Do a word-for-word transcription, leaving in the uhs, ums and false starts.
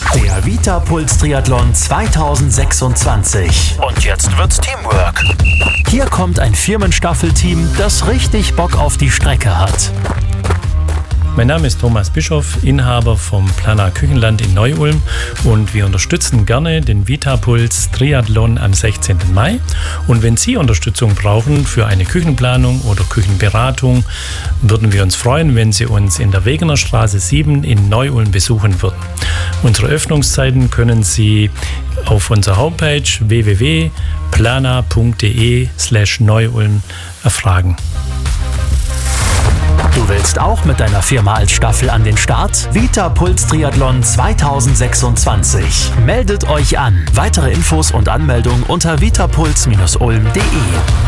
Der Vitapuls Triathlon zweitausendsechsundzwanzig. Und jetzt wird's Teamwork. Hier kommt ein Firmenstaffelteam, das richtig Bock auf die Strecke hat. Mein Name ist Thomas Bischoff, Inhaber vom Plana Küchenland in Neu-Ulm, und wir unterstützen gerne den Vitapuls Triathlon am sechzehnten Mai. Und wenn Sie Unterstützung brauchen für eine Küchenplanung oder Küchenberatung, würden wir uns freuen, wenn Sie uns in der Wegener Straße sieben in Neu-Ulm besuchen würden. Unsere Öffnungszeiten können Sie auf unserer Homepage w w w punkt plana punkt de slash Neu-Ulm erfragen. Du willst auch mit deiner Firma als Staffel an den Start? Vitapuls Triathlon zweitausendsechsundzwanzig. Meldet euch an. Weitere Infos und Anmeldung unter vitapuls Bindestrich ulm punkt de.